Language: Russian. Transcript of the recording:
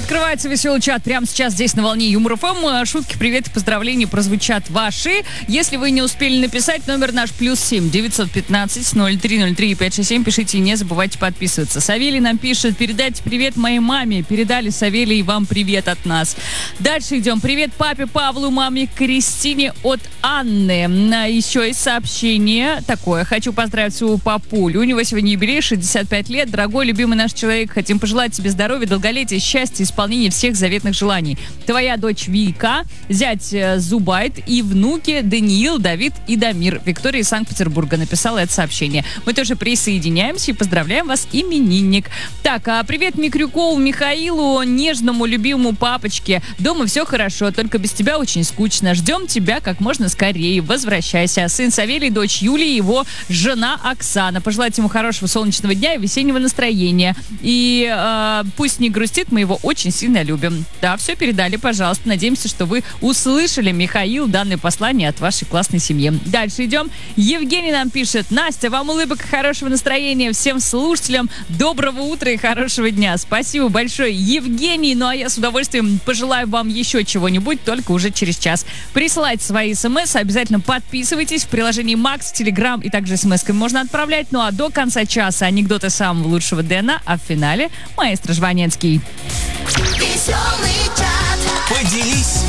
Открывается веселый чат прямо сейчас здесь на волне Юмор ФМ. Шутки, привет и поздравления прозвучат ваши. Если вы не успели написать, номер наш +7 915 0303 567. Пишите и не забывайте подписываться. Савелий нам пишет: передайте привет моей маме. Передали, Савелий, вам привет от нас. Дальше идем. Привет папе Павлу, маме Кристине от Анны. Еще есть сообщение такое. Хочу поздравить своего папулю. У него сегодня юбилей, 65 лет. Дорогой, любимый наш человек, хотим пожелать тебе здоровья, долголетия, счастья, исполнения всех заветных желаний. Твоя дочь Вика, зять Зубайт и внуки Даниил, Давид и Дамир. Виктория из Санкт-Петербурга написала это сообщение. Мы тоже присоединяемся и поздравляем вас, именинник. Так, привет Микрюкову Михаилу, нежному, любимому папочке. Дома все хорошо, только без тебя очень скучно. Ждем тебя как можно скорее. Возвращайся. Сын Савелий, дочь Юлия, его жена Оксана. Пожелайте ему хорошего солнечного дня и весеннего настроения. И пусть не грустит, мы его очень сильно любим. Да, все передали, пожалуйста. Надеемся, что вы услышали, Михаил, данное послание от вашей классной семьи. Дальше идем. Евгений нам пишет: Настя, вам улыбок и хорошего настроения. Всем слушателям доброго утра и хорошего дня. Спасибо большое, Евгений. Ну а я с удовольствием пожелаю вам еще чего-нибудь, только уже через час. Присылайте свои смс, обязательно подписывайтесь. В приложении Макс, Телеграм и также смс-ками можно отправлять. Ну а до конца часа анекдоты самого лучшего Дэна, а в финале маэстро Жванецкий. Веселый чат. Поделись